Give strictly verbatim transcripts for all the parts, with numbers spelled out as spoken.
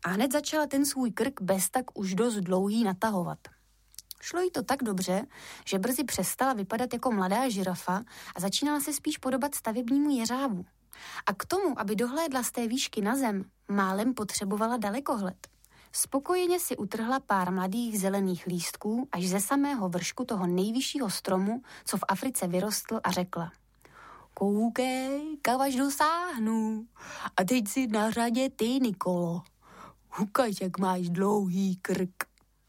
a hned začala ten svůj krk bez tak už dost dlouhý natahovat. Šlo jí to tak dobře, že brzy přestala vypadat jako mladá žirafa a začínala se spíš podobat stavebnímu jeřábu. A k tomu, aby dohlédla z té výšky na zem, málem potřebovala dalekohled. Spokojeně si utrhla pár mladých zelených lístků až ze samého vršku toho nejvyššího stromu, co v Africe vyrostl, a řekla: Koukej, kam až dosáhnu. A teď si na řadě ty, Nikolo. Ukaž, jak máš dlouhý krk.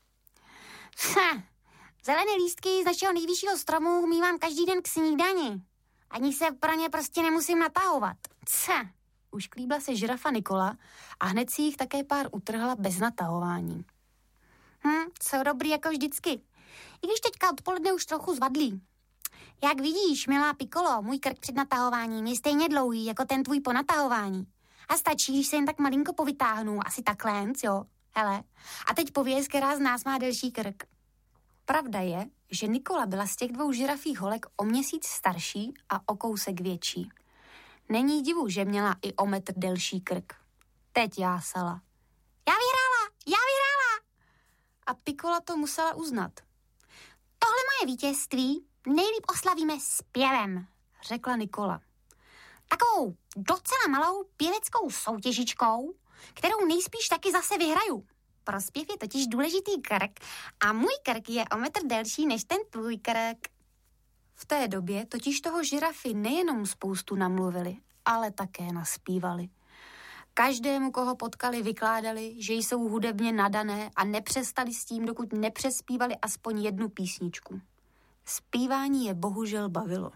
Ha, zelené lístky z našeho nejvyššího stromu mívám každý den k snídani. Ani se pro ně prostě nemusím natahovat. Ca. Ušklíbla se žirafa Nikola a hned si jich také pár utrhla bez natahování. Hm, jsou dobrý jako vždycky. I když teďka odpoledne už trochu zvadlí. Jak vidíš, milá Pikolo, můj krk před natahováním je stejně dlouhý jako ten tvůj po natahování. A stačí, když se jen tak malinko povytáhnu, asi takhle, jo? Hele, a teď pověz, která z nás má delší krk. Pravda je, že Nikola byla z těch dvou žirafích holek o měsíc starší a o kousek větší. Není divu, že měla i o metr delší krk. Teď jásala. Já vyhrála, já vyhrála! A Pikola to musela uznat. Tohle moje vítězství nejlíp oslavíme zpěvem, řekla Nikola. Takovou docela malou pěveckou soutěžičkou, kterou nejspíš taky zase vyhraju. Pro zpěv je totiž důležitý krk a můj krk je o metr delší než ten tvůj krk. V té době totiž toho žirafy nejenom spoustu namluvili, ale také naspívali. Každému, koho potkali, vykládali, že jsou hudebně nadané a nepřestali s tím, dokud nepřespívali aspoň jednu písničku. Zpívání je bohužel bavilo.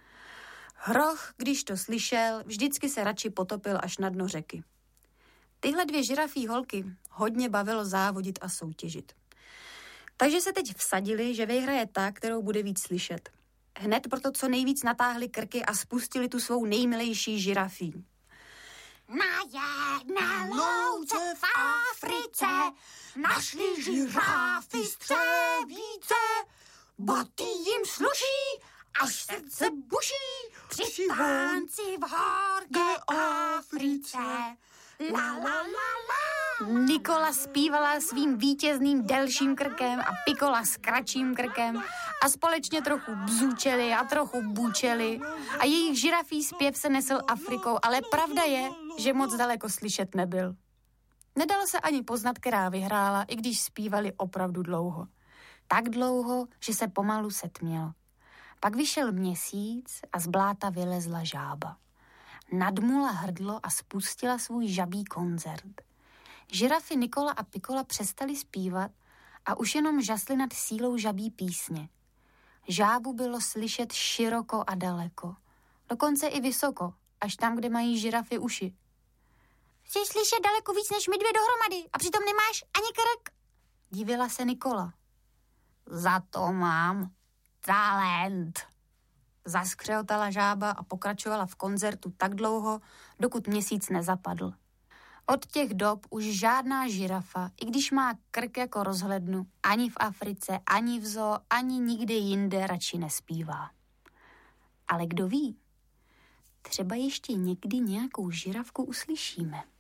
Hroch, když to slyšel, vždycky se radši potopil až na dno řeky. Tyhle dvě žirafí holky hodně bavilo závodit a soutěžit. Takže se teď vsadili, že vyhraje ta, kterou bude víc slyšet. Hned proto co nejvíc natáhli krky a spustili tu svou nejmilejší žirafí. Na jedné louce v Africe našli žirafy střevíce. Boty jim sluší, až srdce buší při tánci v horké Africe. La, la, la, la. Nikola zpívala svým vítězným delším krkem a Pikola s kratším krkem a společně trochu bzučeli a trochu bučeli a jejich žirafí zpěv se nesl Afrikou, ale pravda je, že moc daleko slyšet nebyl. Nedalo se ani poznat, která vyhrála, i když zpívali opravdu dlouho. Tak dlouho, že se pomalu setmělo. Pak vyšel měsíc a z bláta vylezla žába. Nadmula hrdlo a spustila svůj žabí koncert. Žirafy Nikola a Pikola přestali zpívat a už jenom žasli nad sílou žabí písně. Žábu bylo slyšet široko a daleko. Dokonce i vysoko, až tam, kde mají žirafy uši. Jsi slyšet daleko víc než my dvě dohromady a přitom nemáš ani krk. Divila se Nikola. Za to mám talent. Zaskřeltala žába a pokračovala v koncertu tak dlouho, dokud měsíc nezapadl. Od těch dob už žádná žirafa, i když má krk jako rozhlednu, ani v Africe, ani v zoo, ani nikde jinde radši nespívá. Ale kdo ví, třeba ještě někdy nějakou žirafku uslyšíme.